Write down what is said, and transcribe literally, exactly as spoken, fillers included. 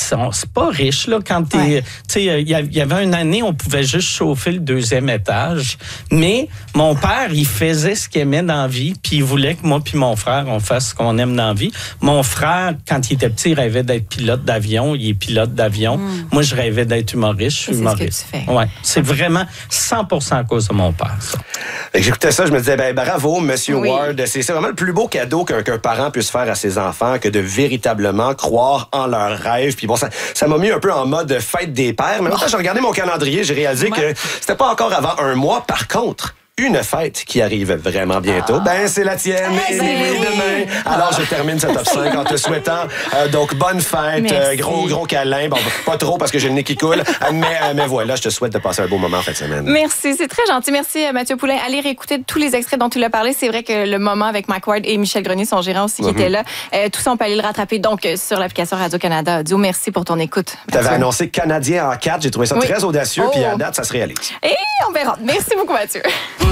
sont, c'est pas riche, là, quand t'es... Ouais. Tu sais, il y avait une année, on pouvait juste chauffer le deuxième étage, mais mon père, il faisait ce qu'il aimait dans la vie, puis il voulait que moi puis mon frère, on fasse ce qu'on aime dans la vie. Mon frère, quand il était petit, il rêvait d'être pilote d'avion. Il est pilote d'avion. Mm. Moi, je rêvais d'être humoriste. Je suis c'est humoriste. Ce que tu fais. Ouais. C'est vraiment cent pour cent à cause de mon père, ça. J'écoutais ça, je me disais, ben bravo, Monsieur oui. Ward. C'est, c'est vraiment le plus beau cadeau qu'un, qu'un parent puisse faire à ses enfants, que de véritablement croire en leurs rêves. Puis bon, ça, ça m'a mis un peu en mode fête des pères. Mais en même temps, j'ai regardé mon calendrier, j'ai réalisé ouais. que c'était pas encore avant un mois. Par contre, une fête qui arrive vraiment bientôt, ah. ben c'est la tienne et les oui. demain. Alors je termine ce top cinq en te souhaitant euh, donc bonne fête, euh, gros gros câlin, bon pas trop parce que j'ai le nez qui coule, mais euh, mais voilà, je te souhaite de passer un beau moment en fin de semaine. Merci, c'est très gentil. Merci Mathieu Poulin. Allez réécouter tous les extraits dont tu l'as parlé. C'est vrai que le moment avec Mike Ward et Michel Grenier, son gérant aussi, qui mm-hmm. était là, euh, tout ça on peut aller le rattraper donc sur l'application Radio-Canada Audio. Merci pour ton écoute. Tu avais annoncé Canadien en quatre, j'ai trouvé ça oui. très audacieux, oh. puis à date ça se réalise. Et on verra. Merci beaucoup Mathieu.